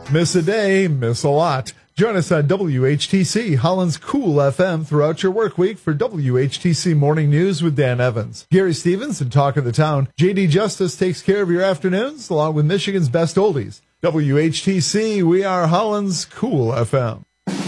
Miss a day, miss a lot. Join us on WHTC, Holland's Cool FM, throughout your work week for WHTC Morning News with Dan Evans. Gary Stevens and Talk of the Town. JD Justice takes care of your afternoons, along with Michigan's best oldies. WHTC, we are Holland's Cool FM.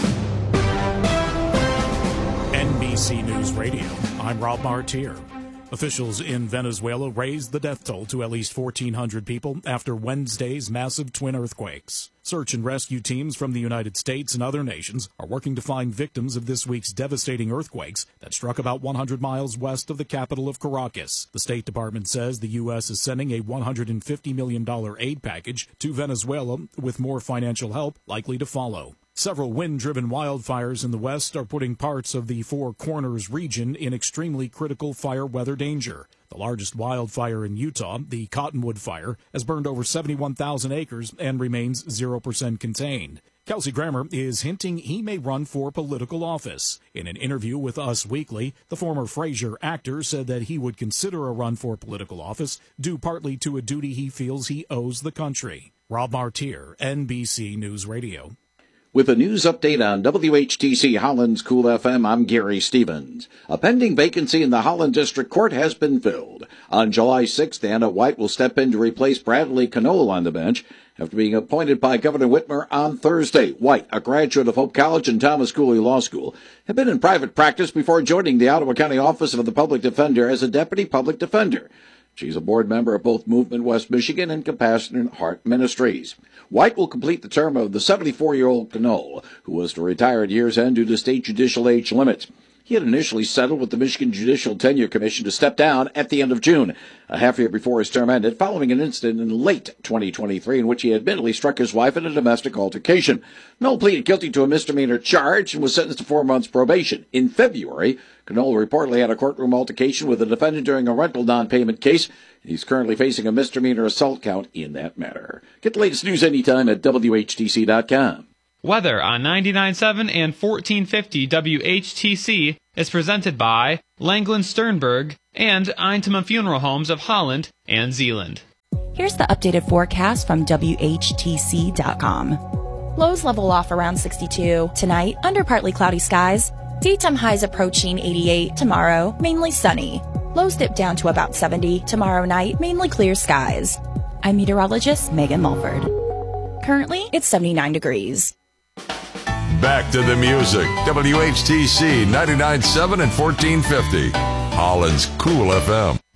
NBC News Radio, I'm Rob Martier. Officials in Venezuela raised the death toll to at least 1,400 people after Wednesday's massive twin earthquakes. Search and rescue teams from the United States and other nations are working to find victims of this week's devastating earthquakes that struck about 100 miles west of the capital of Caracas. The State Department says the U.S. is sending a $150 million aid package to Venezuela, with more financial help likely to follow. Several wind-driven wildfires in the west are putting parts of the Four Corners region in extremely critical fire weather danger. The largest wildfire in Utah, the Cottonwood Fire, has burned over 71,000 acres and remains 0% contained. Kelsey Grammer is hinting he may run for political office. In an interview with Us Weekly, the former Frasier actor said that he would consider a run for political office due partly to a duty he feels he owes the country. Rob Martier, NBC News Radio. With a news update on WHTC Holland's Cool FM, I'm Gary Stevens. A pending vacancy in the Holland District Court has been filled. On July 6th, Anna White will step in to replace Bradley Knoll on the bench after being appointed by Governor Whitmer on Thursday. White, a graduate of Hope College and Thomas Cooley Law School, had been in private practice before joining the Ottawa County Office of the Public Defender as a deputy public defender. She's a board member of both Movement West Michigan and Compassionate Heart Ministries. White will complete the term of the 74-year-old Knoll, who was to retire at year's end due to state judicial age limits. He had initially settled with the Michigan Judicial Tenure Commission to step down at the end of June, a half year before his term ended, following an incident in late 2023 in which he admittedly struck his wife in a domestic altercation. Knoll pleaded guilty to a misdemeanor charge and was sentenced to 4 months probation. In February, Knoll reportedly had a courtroom altercation with a defendant during a rental non-payment case. He's currently facing a misdemeanor assault count in that matter. Get the latest news anytime at WHTC.com. Weather on 99.7 and 1450 WHTC is presented by Langland Sternberg and Eintema Funeral Homes of Holland and Zealand. Here's the updated forecast from WHTC.com. Lows level off around 62. Tonight, under partly cloudy skies. Daytime highs approaching 88. Tomorrow, mainly sunny. Lows dip down to about 70. Tomorrow night, mainly clear skies. I'm meteorologist Megan Mulford. Currently, it's 79 degrees. Back to the music. WHTC 99.7 and 1450. Holland's Cool FM.